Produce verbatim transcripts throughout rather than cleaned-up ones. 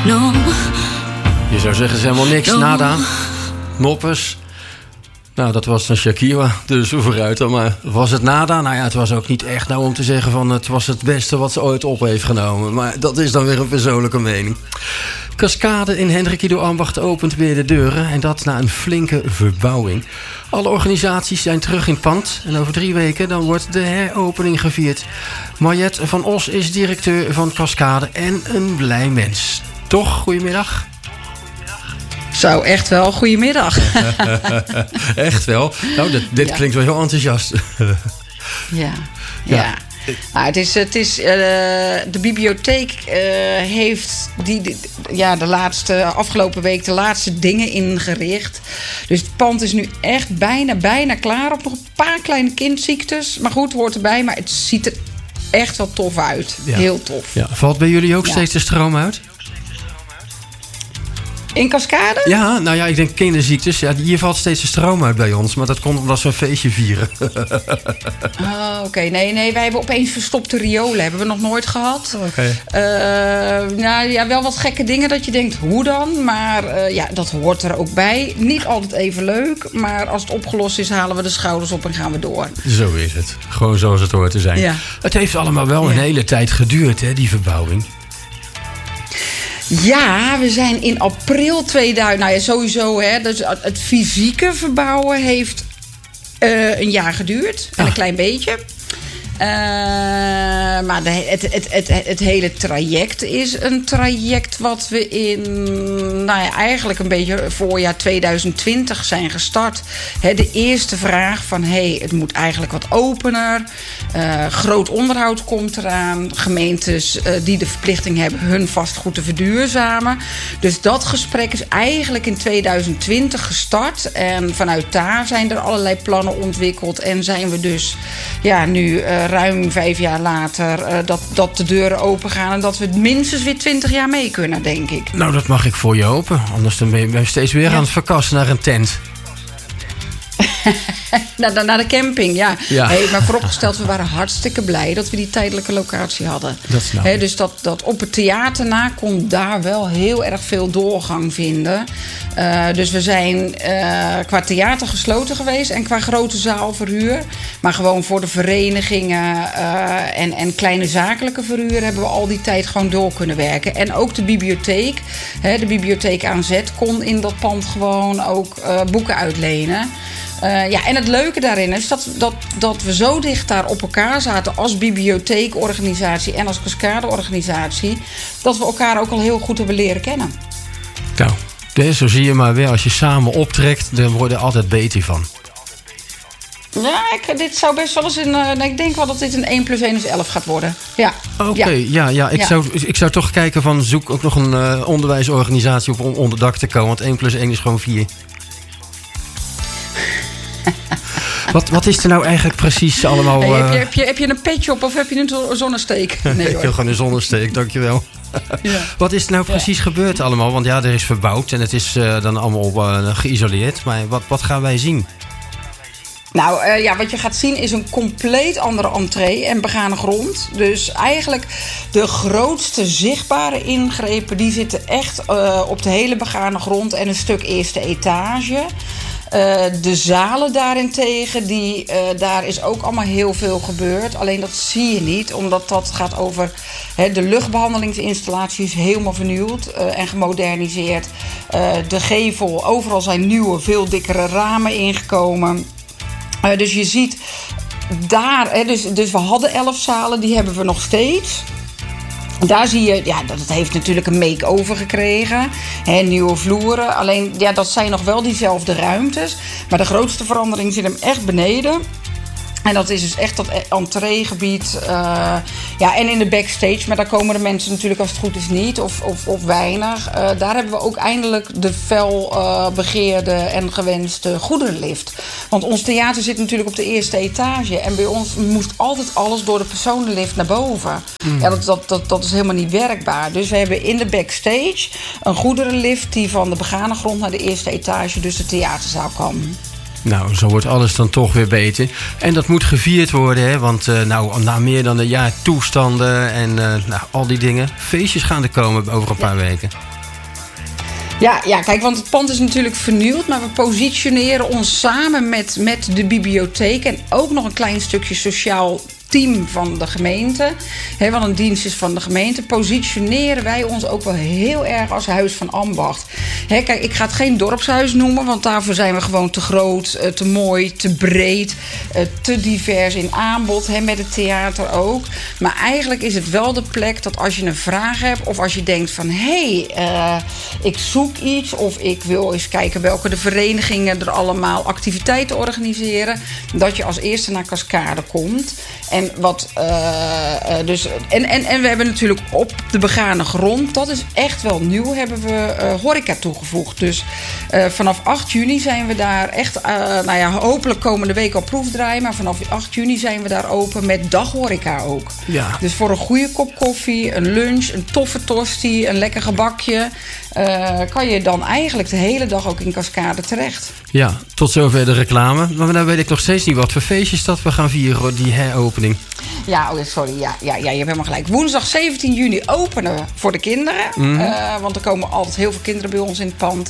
No. Je zou zeggen, is helemaal niks. No. Nada. Noppers. Nou, dat was dan Shakira, dus vooruit dan maar. Was het nada? Nou ja, het was ook niet echt nou om te zeggen van het was het beste wat ze ooit op heeft genomen. Maar dat is dan weer een persoonlijke mening. Cascade in Hendrik Ido Ambacht opent weer de deuren. En dat na een flinke verbouwing. Alle organisaties zijn terug in het pand. En over drie weken dan wordt de heropening gevierd. Mariette van Os is directeur van Cascade en een blij mens. Toch? Goedemiddag. Zo, echt wel. Goedemiddag. Echt wel? Nou, dit, dit ja. klinkt wel heel enthousiast. ja, ja. ja. Nou, het is, het is, uh, de bibliotheek uh, heeft die, die, ja, de laatste, afgelopen week de laatste dingen ingericht. Dus het pand is nu echt bijna, bijna klaar. Op nog een paar kleine kindziektes. Maar goed, hoort erbij. Maar het ziet er echt wel tof uit. Ja. Heel tof. Ja. Valt bij jullie ook ja. steeds de stroom uit? In Cascade? Ja, nou ja, ik denk kinderziektes. Ja, hier valt steeds de stroom uit bij ons. Maar dat komt omdat ze een feestje vieren. Oh, oké. Okay. Nee, nee, wij hebben opeens verstopte riolen. Hebben we nog nooit gehad. Oké. Okay. Uh, nou ja, wel wat gekke dingen dat je denkt, hoe dan? Maar uh, ja, dat hoort er ook bij. Niet altijd even leuk. Maar als het opgelost is, halen we de schouders op en gaan we door. Zo is het. Gewoon zoals het hoort te zijn. Ja. Het heeft allemaal wel een ja. hele tijd geduurd, hè, die verbouwing. Ja, we zijn in april tweeduizend... Nou ja, sowieso, hè, dus het fysieke verbouwen heeft uh, een jaar geduurd. En ah. een klein beetje. Uh, maar de, het, het, het, het, het hele traject is een traject wat we in... Nou ja, eigenlijk een beetje voorjaar tweeduizend twintig zijn gestart. He, de eerste vraag van, hé, hey, het moet eigenlijk wat opener. Uh, groot onderhoud komt eraan. Gemeentes uh, die de verplichting hebben hun vastgoed te verduurzamen. Dus dat gesprek is eigenlijk in tweeduizend twintig gestart. En vanuit daar zijn er allerlei plannen ontwikkeld. En zijn we dus ja, nu... Uh, ruim vijf jaar later uh, dat, dat de deuren open gaan... en dat we minstens weer twintig jaar mee kunnen, denk ik. Nou, dat mag ik voor je hopen. Anders dan ben je, ben je steeds weer ja. aan het verkassen naar een tent. naar, naar de camping, ja. ja. Hey, maar vooropgesteld, we waren hartstikke blij... dat we die tijdelijke locatie hadden. Dat snap hey, dus dat, dat op het theater na kon daar wel heel erg veel doorgang vinden. Uh, dus we zijn uh, qua theater gesloten geweest... en qua grote zaalverhuur. Maar gewoon voor de verenigingen uh, en, en kleine zakelijke verhuur... hebben we al die tijd gewoon door kunnen werken. En ook de bibliotheek, hè, de bibliotheek aan zet... kon in dat pand gewoon ook uh, boeken uitlenen... Uh, ja, en het leuke daarin is dat, dat, dat we zo dicht daar op elkaar zaten... als bibliotheekorganisatie en als Cascade-organisatie... dat we elkaar ook al heel goed hebben leren kennen. Nou, zo zie je maar weer. Als je samen optrekt, dan word je er altijd beter van. Ja, ik, dit zou best wel eens een... Uh, ik denk wel dat dit een één plus één is elf gaat worden. Ja. Oké, okay, ja. ja, ja. Ik, ja. Zou, ik zou toch kijken van... zoek ook nog een uh, onderwijsorganisatie op om onder dak te komen... want één plus één is gewoon vier. Wat, wat is er nou eigenlijk precies allemaal... Hey, uh... heb, je, heb, je, heb je een petje op of heb je een zonnesteek? Nee, ik wil gewoon een zonnesteek, dankjewel. Ja. Wat is er nou precies ja. gebeurd allemaal? Want ja, er is verbouwd en het is uh, dan allemaal uh, geïsoleerd. Maar wat, wat gaan wij zien? Nou uh, ja, wat je gaat zien is een compleet andere entree en begane grond. Dus eigenlijk de grootste zichtbare ingrepen... die zitten echt uh, op de hele begane grond en een stuk eerste etage... Uh, de zalen daarentegen, die, uh, daar is ook allemaal heel veel gebeurd. Alleen dat zie je niet, omdat dat gaat over... He, de luchtbehandelingsinstallatie is helemaal vernieuwd uh, en gemoderniseerd. Uh, de gevel, overal zijn nieuwe, veel dikkere ramen ingekomen. Uh, dus je ziet daar... He, dus, dus we hadden elf zalen, die hebben we nog steeds... Daar zie je, ja, dat het heeft natuurlijk een make-over gekregen. Hè, nieuwe vloeren. Alleen, ja, dat zijn nog wel diezelfde ruimtes. Maar de grootste verandering zit hem echt beneden. En dat is dus echt dat entreegebied. Uh, ja, en in de backstage. Maar daar komen de mensen natuurlijk als het goed is niet. Of, of, of weinig. Uh, daar hebben we ook eindelijk de fel uh, begeerde en gewenste goederenlift. Want ons theater zit natuurlijk op de eerste etage. En bij ons moest altijd alles door de personenlift naar boven. Mm. Ja, dat, dat, dat, dat is helemaal niet werkbaar. Dus we hebben in de backstage een goederenlift... die van de begane grond naar de eerste etage, dus de theaterzaal kan. Nou, zo wordt alles dan toch weer beter. En dat moet gevierd worden, hè? Want uh, nou, na meer dan een jaar toestanden en uh, nou, al die dingen. Feestjes gaan er komen over een paar ja. weken. Ja, ja, kijk, want het pand is natuurlijk vernieuwd, maar we positioneren ons samen met, met de bibliotheek en ook nog een klein stukje sociaal team van de gemeente, hè, wat een dienst is van de gemeente, positioneren wij ons ook wel heel erg als Huis van Ambacht. Hè, kijk, ik ga het geen dorpshuis noemen, want daarvoor zijn we gewoon te groot, te mooi, te breed, te divers in aanbod, hè, met het theater ook. Maar eigenlijk is het wel de plek dat als je een vraag hebt of als je denkt van hé, hey, uh, ik zoek iets of ik wil eens kijken welke de verenigingen er allemaal activiteiten organiseren, dat je als eerste naar Cascade komt. En, wat, uh, uh, dus, en, en, en we hebben natuurlijk op de begane grond, dat is echt wel nieuw, hebben we uh, horeca toegevoegd. Dus uh, vanaf acht juni zijn we daar echt, uh, nou ja, hopelijk komende week al proefdraaien, maar vanaf acht juni zijn we daar open met daghoreca ook. Ja. Dus voor een goede kop koffie, een lunch, een toffe tosti, een lekker gebakje, uh, kan je dan eigenlijk de hele dag ook in Cascade terecht. Ja, tot zover de reclame. Maar dan weet ik nog steeds niet wat voor feestjes dat we gaan vieren, die heropening. Ja, oh, sorry. Ja, ja, ja, je hebt helemaal gelijk. Woensdag zeventien juni openen voor de kinderen. Mm-hmm. Uh, want er komen altijd heel veel kinderen bij ons in het pand.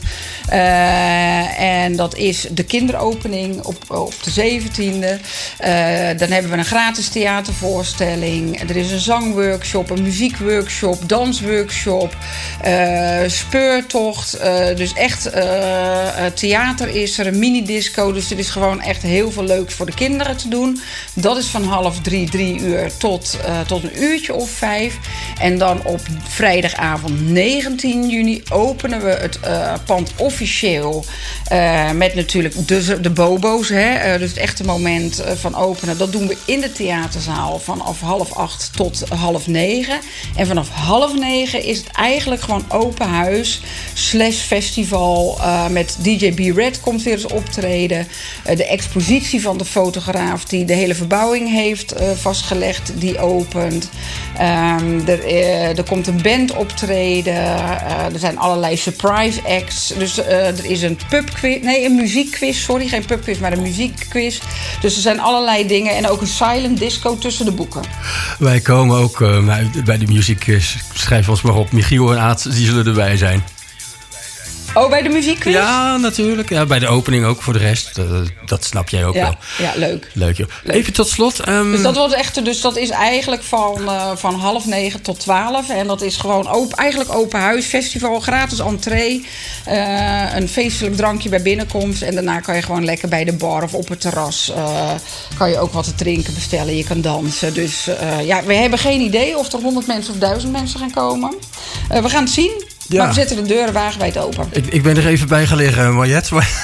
Uh, en dat is de kinderopening op, op de zeventiende. Uh, dan hebben we een gratis theatervoorstelling. Er is een zangworkshop, een muziekworkshop, dansworkshop, uh, speurtocht. Uh, dus echt uh, theater is er, een mini-disco. Dus er is gewoon echt heel veel leuks voor de kinderen te doen. Dat is van half drie, drie uur tot, uh, tot een uurtje of vijf. En dan op vrijdagavond negentien juni openen we het uh, pand officieel. Uh, met natuurlijk de, de bobo's. Hè? Uh, dus het echte moment uh, van openen. Dat doen we in de theaterzaal vanaf half acht tot half negen. En vanaf half negen is het eigenlijk gewoon open huis. Slash festival. Uh, met D J B Red komt weer eens optreden. Uh, de expositie van de fotograaf die de hele verbouwing heeft uh, vastgelegd, die opent. Um, er, uh, er komt een band optreden. Uh, er zijn allerlei surprise acts. Dus uh, er is een pubquiz, nee, een muziekquiz. Sorry, geen pubquiz, maar een muziekquiz. Dus er zijn allerlei dingen en ook een silent disco tussen de boeken. Wij komen ook uh, bij de muziekquiz. Schrijf ons maar op. Michiel en Aad, die zullen erbij zijn. Oh, bij de muziekquiz? Ja, natuurlijk. Ja, bij de opening ook voor de rest. Uh, dat snap jij ook ja, wel. Ja, leuk. Leuk, joh. Leuk. Even tot slot. Um... Dus dat wordt echt, dus dat is eigenlijk van, uh, van half negen tot twaalf. En dat is gewoon open, eigenlijk open huis, festival, gratis entree. Uh, een feestelijk drankje bij binnenkomst. En daarna kan je gewoon lekker bij de bar of op het terras. Uh, kan je ook wat te drinken bestellen. Je kan dansen. Dus uh, ja, we hebben geen idee of er honderd mensen of duizend mensen gaan komen. Uh, we gaan het zien. Ja. Maar we zetten de deuren wagenwijd open. Ik, ik ben er even bij gaan liggen, Mariette. Maar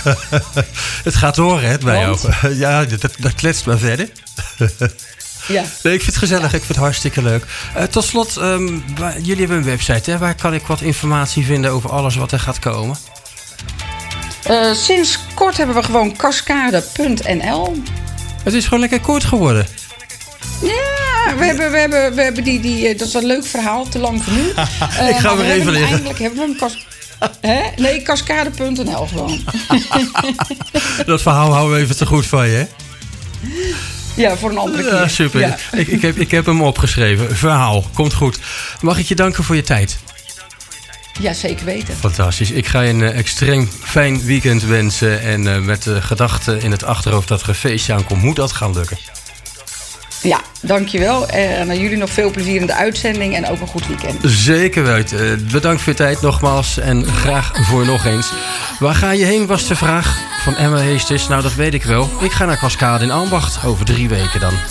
het gaat door, hè, bij jou. Ja, dat, dat kletst maar verder. Ja. Nee, ik vind het gezellig. Ik vind het hartstikke leuk. Uh, tot slot, um, jullie hebben een website, hè? Waar kan ik wat informatie vinden over alles wat er gaat komen? Uh, sinds kort hebben we gewoon cascade punt n l. Het is gewoon lekker kort geworden. Ja, we hebben, we hebben, we hebben die, die... Dat is een leuk verhaal, te lang voor nu. Uh, ik ga weer even liggen. Eindelijk hebben we hem... Kas, hè? Nee, cascade punt n l gewoon. Dat verhaal houden we even te goed van je, hè? Ja, voor een andere keer. Ja, super. Ja. Ik, ik, heb, ik heb hem opgeschreven. Verhaal, komt goed. Mag ik je danken voor je tijd? Ja, zeker weten. Fantastisch. Ik ga je een uh, extreem fijn weekend wensen. En uh, met de gedachte in het achterhoofd dat er een feestje aankomt, moet dat gaan lukken. Ja, dankjewel. En aan jullie nog veel plezier in de uitzending en ook een goed weekend. Zeker weten. Uh, bedankt voor je tijd nogmaals en graag voor nog eens. Waar ga je heen, was de vraag van Emma Heesters. Nou, dat weet ik wel. Ik ga naar Cascade in Ambacht over drie weken dan.